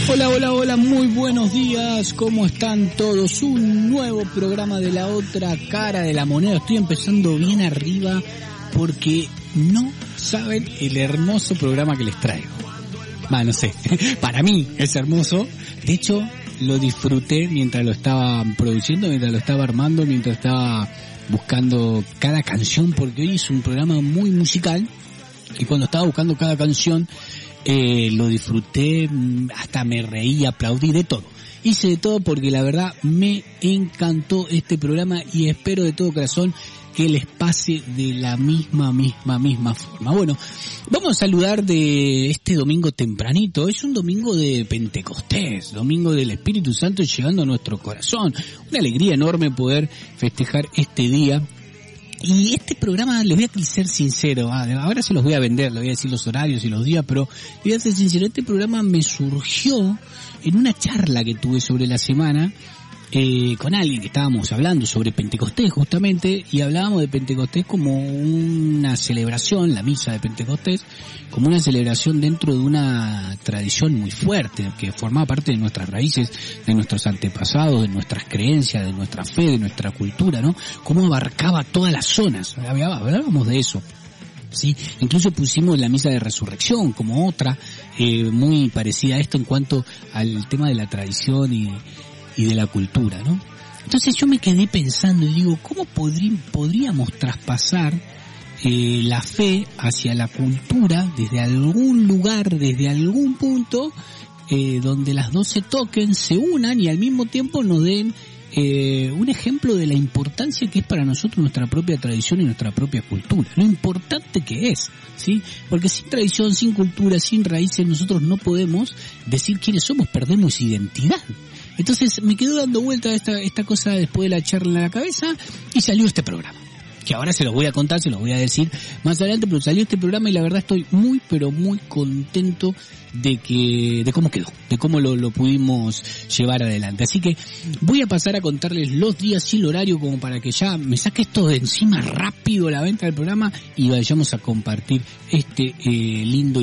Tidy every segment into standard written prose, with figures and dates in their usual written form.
Hola, muy buenos días, ¿cómo están todos? Un nuevo programa de La Otra Cara de la Moneda. Estoy empezando bien arriba porque no saben el hermoso programa que les traigo. No sé, para mí es hermoso. De hecho, lo disfruté mientras lo estaba produciendo, mientras lo estaba armando, mientras estaba buscando cada canción, porque hoy es un programa muy musical y cuando estaba buscando cada canción lo disfruté, hasta me reí, aplaudí, de todo. Hice de todo porque la verdad me encantó este programa y espero de todo corazón que les pase de la misma forma. Bueno, vamos a saludar de este domingo tempranito. Es un domingo de Pentecostés, domingo del Espíritu Santo llegando a nuestro corazón. Una alegría enorme poder festejar este día. Y este programa, les voy a ser sincero, ahora se los voy a vender, les voy a decir los horarios y los días, pero les voy a ser sincero, este programa me surgió en una charla que tuve sobre la semana con alguien que estábamos hablando sobre Pentecostés justamente, y hablábamos de Pentecostés como una celebración, la misa de Pentecostés, como una celebración dentro de una tradición muy fuerte, que formaba parte de nuestras raíces, de nuestros antepasados, de nuestras creencias, de nuestra fe, de nuestra cultura, ¿no? Cómo abarcaba todas las zonas, hablábamos de eso. Sí, incluso pusimos la misa de resurrección como otra, muy parecida a esto en cuanto al tema de la tradición y de la cultura, ¿no? Entonces yo me quedé pensando y digo, ¿cómo podríamos traspasar la fe hacia la cultura desde algún lugar, desde algún punto, donde las dos se toquen, se unan y al mismo tiempo nos den un ejemplo de la importancia que es para nosotros nuestra propia tradición y nuestra propia cultura, lo importante que es, ¿sí? Porque sin tradición, sin cultura, sin raíces, nosotros no podemos decir quiénes somos, perdemos identidad. Entonces me quedó dando vuelta esta cosa después de la charla en la cabeza y salió este programa, que ahora se los voy a contar, se los voy a decir más adelante, pero salió este programa y la verdad estoy muy contento de cómo quedó, de cómo lo pudimos llevar adelante. Así que voy a pasar a contarles los días y el horario como para que ya me saque esto de encima rápido la venta del programa y vayamos a compartir este lindo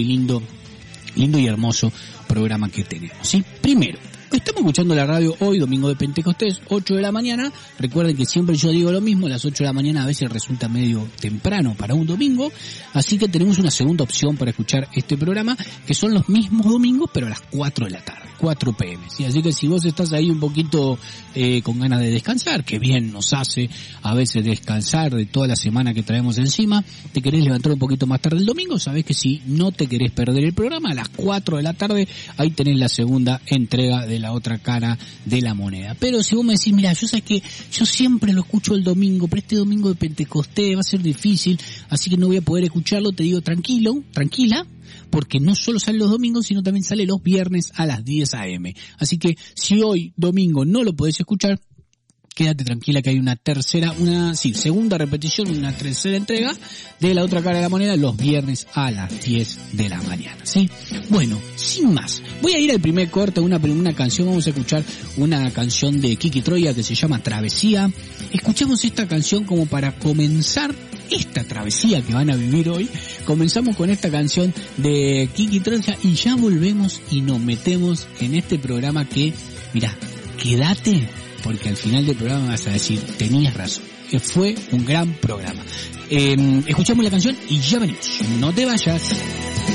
y hermoso programa que tenemos, ¿sí? Primero, estamos escuchando la radio hoy, domingo de Pentecostés, 8 de la mañana. Recuerden que siempre yo digo lo mismo, las 8 de la mañana a veces resulta medio temprano para un domingo, así que tenemos una segunda opción para escuchar este programa, que son los mismos domingos, pero a las 4 de la tarde, 4 p.m. ¿sí? Así que si vos estás ahí un poquito con ganas de descansar, que bien nos hace a veces descansar de toda la semana que traemos encima, te querés levantar un poquito más tarde el domingo, sabés que si no te querés perder el programa, a las 4 de la tarde, ahí tenés la segunda entrega de La Otra Cara de la Moneda. Pero si vos me decís, mira, yo sé que yo siempre lo escucho el domingo, pero este domingo de Pentecostés va a ser difícil, así que no voy a poder escucharlo, te digo tranquila, porque no solo sale los domingos, sino también sale los viernes a las 10 a.m. Así que si hoy domingo no lo podés escuchar, quédate tranquila que hay una segunda repetición, una tercera entrega de La Otra Cara de la Moneda los viernes a las 10 de la mañana, ¿sí? Bueno, sin más, voy a ir al primer corte, una canción, vamos a escuchar una canción de Kiki Troya que se llama Travesía. Escuchamos esta canción como para comenzar esta travesía que van a vivir hoy. Comenzamos con esta canción de Kiki Troya y ya volvemos y nos metemos en este programa que, mirá, quédate, porque al final del programa vas a decir, tenías razón, fue un gran programa. Escuchamos la canción y ya venimos, no te vayas.